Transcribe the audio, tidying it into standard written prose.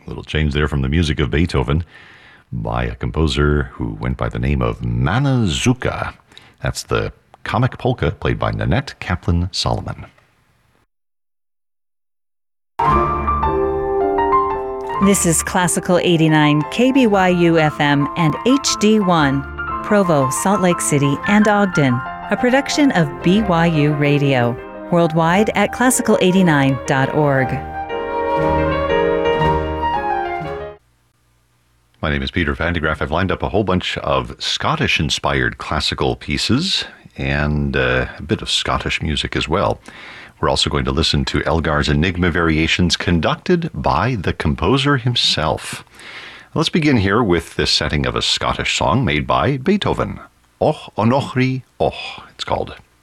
A little change there from the music of Beethoven by a composer who went by the name of Manazuka. That's the comic polka played by Nanette Kaplan-Solomon. This is Classical 89, KBYU FM and HD1, Provo, Salt Lake City, and Ogden, a production of BYU Radio, worldwide at classical89.org. My name is Peter Vandegraff. I've lined up a whole bunch of Scottish-inspired classical pieces and a bit of Scottish music as well. We're also going to listen to Elgar's Enigma Variations conducted by the composer himself. Let's begin here with the setting of a Scottish song made by Beethoven. Och Onochri Och, it's called.